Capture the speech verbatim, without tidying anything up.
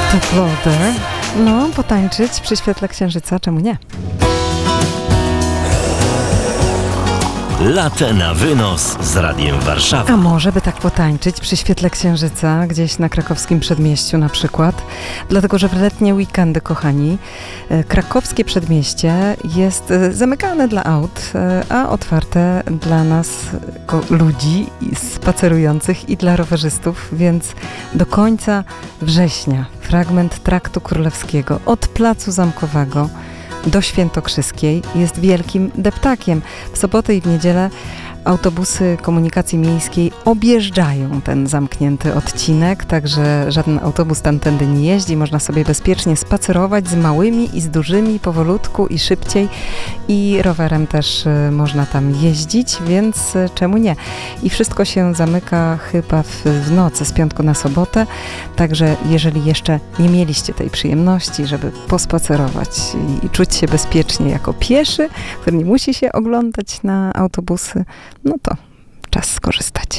Top Loader. No, potańczyć przy świetle księżyca, czemu nie? Latę na wynos z Radiem Warszawa. A może by tak potańczyć przy świetle księżyca, gdzieś na krakowskim przedmieściu na przykład. Dlatego, że w letnie weekendy, kochani, krakowskie przedmieście jest zamykane dla aut, a otwarte dla nas, ludzi spacerujących i dla rowerzystów, więc do końca września fragment Traktu Królewskiego od Placu Zamkowego do Świętokrzyskiej jest wielkim deptakiem. W sobotę i w niedzielę autobusy komunikacji miejskiej objeżdżają ten zamknięty odcinek, także żaden autobus tamtędy nie jeździ. Można sobie bezpiecznie spacerować z małymi i z dużymi, powolutku i szybciej. I rowerem też można tam jeździć, więc czemu nie? I wszystko się zamyka chyba w, w nocy z piątku na sobotę, także jeżeli jeszcze nie mieliście tej przyjemności, żeby pospacerować i, i czuć się bezpiecznie jako pieszy, który nie musi się oglądać na autobusy, no to czas skorzystać.